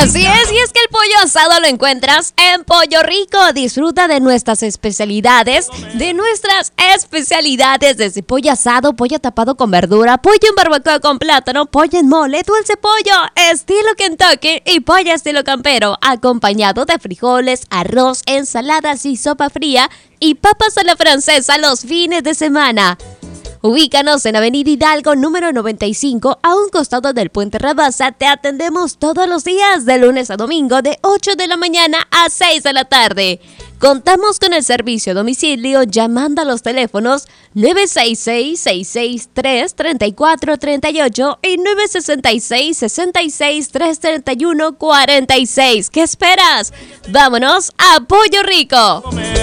Así es, y es que el pollo asado lo encuentras en Pollo Rico. Disfruta de nuestras especialidades, desde pollo asado, pollo tapado con verdura, pollo en barbacoa con plátano, pollo en mole, dulce pollo, estilo Kentucky y pollo estilo campero, acompañado de frijoles, arroz, ensaladas y sopa fría y papas a la francesa los fines de semana. Ubícanos en Avenida Hidalgo, número 95, a un costado del Puente Rabasa. Te atendemos todos los días, de lunes a domingo, de 8 de la mañana a 6 de la tarde. Contamos con el servicio a domicilio llamando a los teléfonos 966-663-3438 y 966-663-3146. ¿Qué esperas? ¡Vámonos a Pollo Rico!